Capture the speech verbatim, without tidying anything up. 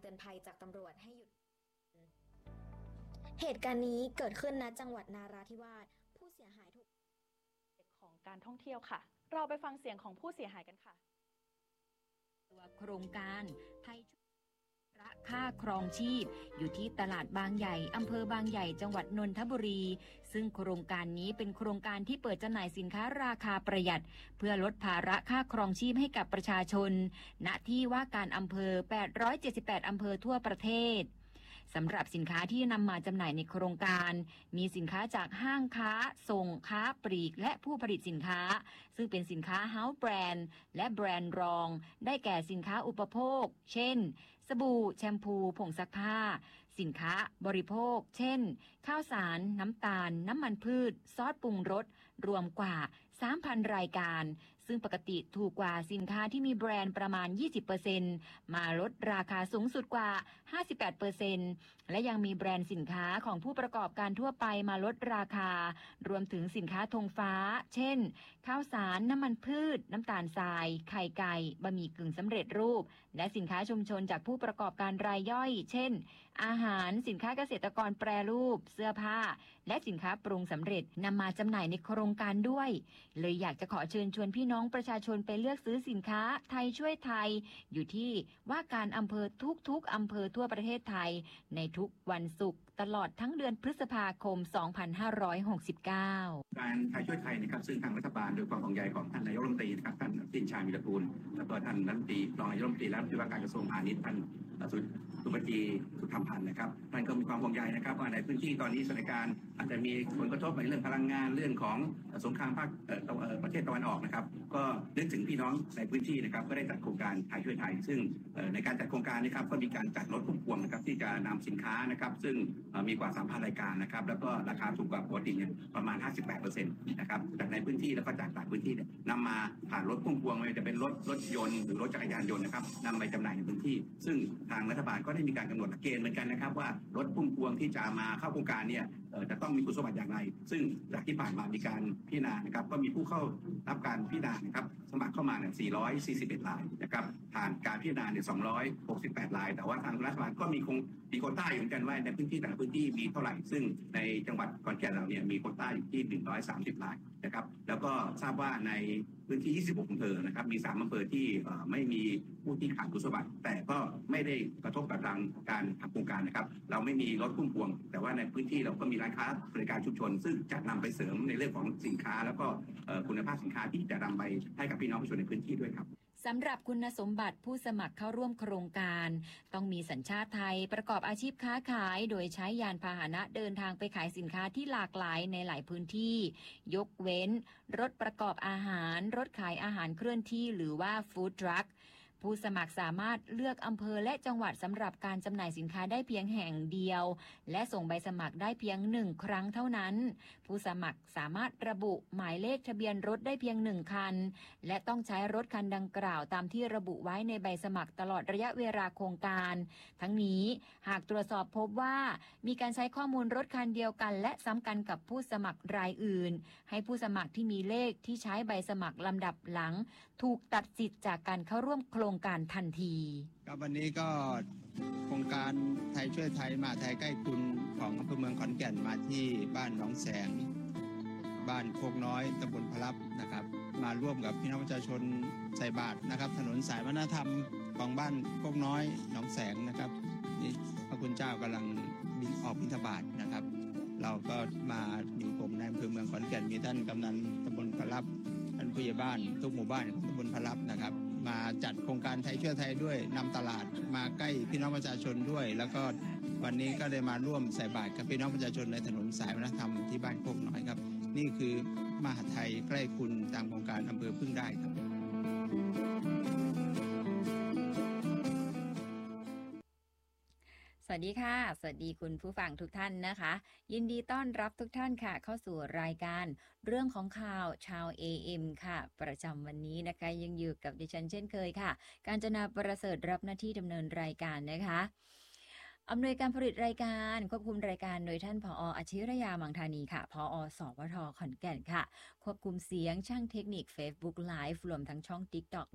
ตือนภัยจากตำรวจให้หยุดเหตุการณ์นี้เกิดขึ้นณจังหวัดนาราธิวาสผู้เสียหายถูกของการท่องเที่ยวค่ะเราไปฟังเสียงของผู้เสียหายกันค่ะตัวโครงการไทยระค่าครองชีพอยู่ที่ตลาดบางใหญ่อำเภอบางใหญ่จังหวัดนนทบุรีซึ่งโครงการนี้เป็นโครงการที่เปิดจำหน่ายสินค้าราคาประหยัดเพื่อลดภาระค่าครองชีพให้กับประชาชนณที่ว่าการอำเภอแปดร้อยเจ็ดสิบแปดอำเภอทั่วประเทศสำหรับสินค้าที่นำมาจำหน่ายในโครงการมีสินค้าจากห้างค้าส่งค้าปลีกและผู้ผลิตสินค้าซึ่งเป็นสินค้าเฮ้าส์แบรนด์และแบรนด์รองได้แก่สินค้าอุปโภคเช่นสบู่แชมพูผงซักผ้าสินค้าบริโภคเช่นข้าวสารน้ำตาลน้ำมันพืชซอสปรุงรสรวมกว่า สามพัน รายการซึ่งปกติถูกกว่าสินค้าที่มีแบรนด์ประมาณ ยี่สิบเปอร์เซ็นต์ มาลดราคาสูงสุดกว่า ห้าสิบแปดเปอร์เซ็นต์ และยังมีแบรนด์สินค้าของผู้ประกอบการทั่วไปมาลดราคารวมถึงสินค้าธงฟ้าเช่นข้าวสารน้ำมันพืชน้ำตาลทรายไข่ไก่บะหมี่กึ่งสำเร็จรูปและสินค้าชุมชนจากผู้ประกอบการรายย่อยเช่นอาหารสินค้าเกษตรกรแปรรูปเสื้อผ้าและสินค้าปรุงสำเร็จนำมาจำหน่ายในโครงการด้วยเลยอยากจะขอเชิญชวนพี่น้องประชาชนไปเลือกซื้อสินค้าไทยช่วยไทยอยู่ที่ว่าการอำเภอทุกๆอำเภอทั่วประเทศไทยในทุกวันศุกร์ตลอดทั้งเดือนพฤษภาคม สองพันห้าร้อยหกสิบเก้าการไทยช่วยไทยนะครับซึ่งทางรัฐบาลโดยความห่วงใยของท่านนายกรัฐมนตรีนะครับท่านสินชาญวิรกูลแล้วก็ท่านรัฐมนตรีรองนายกรัฐมนตรีและรัฐมนตรีว่าการกระทรวงพาณิชย์ท่านสุสุบัญญีสุธรรมพันธ์นะครับท่านก็มีความห่วงใยนะครับว่าในพื้นที่ตอนนี้สถานการณ์อาจจะมีผลกระทบในเรื่องพลังงานเรื่องของสงครามภาคประเทศตะวันออกนะครับก็นึกถึงพี่น้องในพื้นที่นะครับก็ได้จัดโครงการไทยช่วยไทยซึ่งในการจัดโครงการนี้ครับก็มีการจัดรถพุ่มพวงนะครับที่จะนำสินค้านะครับซึ่งมีกว่า สามพัน รายการนะครับแล้วก็ราคาถูกกว่าปกติเนี่ยประมาณ ห้าสิบแปดเปอร์เซ็นต์ นะครับจากในพื้นที่แล้วก็จากต่างพื้นที่เนี่ยนำมาผ่านรถพุ่มพวงไม่ว่าจะเป็นรถรถยนต์หรือรถจักรยานยนต์นะครับนำไปจำหน่ายในพื้นที่ซึ่งทางรัฐบาลก็ได้มีการกำหนดเกณฑ์เหมือนกันนะครับว่ารถพุ่มพวงที่จะมาเข้าโครงการเนี่ยจะต้องมีคุณสมบัติอย่างไรซึ่งจากที่ผ่านมามีการพิจารณานะครับก็มีผู้เข้ารับการพิจารณานะครับสมัครเข้ามาเนี่ยสี่ร้อยสี่สิบเอ็ดรายนะครับผ่านการพิจารณาเนี่ยสองร้อยหกสิบแปดรายแต่ว่าทางรัฐบาลก็มีคงมีโควต้าอยู่เหมือนกันว่าในพื้นที่แต่ละพื้นที่มีเท่าไหร่ซึ่งในจังหวัดขอนแก่นเราเนี่ยมีโควต้าอยู่ที่หนึ่งร้อยสามสิบรายนะครับแล้วก็ทราบว่าในพื้นที่ยี่สิบหกอำเภอนะครับมีสามอำเภอที่ไม่มีผู้ที่ขาดคุณสมบัติแต่ก็ไม่ได้กระทบกับทางการทำโครงการนะครับเราไม่มีรถพุ่มพวงแต่ว่าในพื้นที่เราก็มีร้านค้าบริการชุมชนซึ่งจะนำไปเสริมในเรื่องของสินค้าแล้วก็คุณภาพสินค้าที่จะนำไปให้กับพี่น้องประชาชนในพื้นที่ด้วยครับสำหรับคุณสมบัติผู้สมัครเข้าร่วมโครงการต้องมีสัญชาติไทยประกอบอาชีพค้าขายโดยใช้ยานพาหนะเดินทางไปขายสินค้าที่หลากหลายในหลายพื้นที่ยกเว้นรถประกอบอาหารรถขายอาหารเคลื่อนที่หรือว่าฟู้ดทรัคผู้สมัครสามารถเลือกอำเภอและจังหวัดสำหรับการจำหน่ายสินค้าได้เพียงแห่งเดียวและส่งใบสมัครได้เพียงหนึ่งครั้งเท่านั้นผู้สมัครสามารถระบุหมายเลขทะเบียนรถได้เพียงหนึ่งคันและต้องใช้รถคันดังกล่าวตามที่ระบุไว้ในใบสมัครตลอดระยะเวลาโครงการทั้งนี้หากตรวจสอบพบว่ามีการใช้ข้อมูลรถคันเดียวกันและซ้ำกันกับผู้สมัครรายอื่นให้ผู้สมัครที่มีเลขที่ใช้ใบสมัครลำดับหลังถูกตัดสิทธิ์จากการเข้าร่วมโครงการทันทีครับวันนี้ก็โครงการไทยช่วยไทยมาไทยใกล้คุณของอำเภอเมืองขอนแก่นมาที่บ้านหนองแสงบ้านโคกน้อยตำบลพลับนะครับมาร่วมกับพี่น้องประชาชนใส่บาตรนะครับถนนสายวัฒนธรรมของบ้านโคกน้อยหนองแสงนะครับนี่พระคุณเจ้ากำลังบินออกบิณฑบาตนะครับเราก็มาอยู่กรมในอำเภอเมืองขอนแก่นมีท่านกำนันตำบลพลับท่านผู้ใหญ่บ้านทุกหมู่บ้านของตำบลพลับนะครับมาจัดโครงการไทยช่วยไทยด้วยนำตลาดมาใกล้พี่น้องประชาชนด้วยแล้วก็วันนี้ก็ได้มาร่วมใส่บาตรกับพี่น้องประชาชนในถนนสายวัฒนธรรมที่บ้านโคกน้อยครับนี่คือมหาไทยใกล้คุณตามโครงการอำเภอพึ่งได้ครับสวัสดีค่ะสวัสดีคุณผู้ฟังทุกท่านนะคะยินดีต้อนรับทุกท่านค่ะเข้าสู่รายการเรื่องของข่าวชาว เอ เอ็ม ค่ะประจำวันนี้นะคะยังอยู่กับดิฉันเช่นเคยค่ะกาญจนาประเสริฐรับหน้าที่ดำเนินรายการนะคะอำนวยการผลิตรายการควบคุมรายการโดยท่านผอ.อาชิรยามังธานีค่ะผอ.สวท.ขอนแก่นค่ะควบคุมเสียงช่างเทคนิค Facebook Live รวมทั้งช่อง TikTok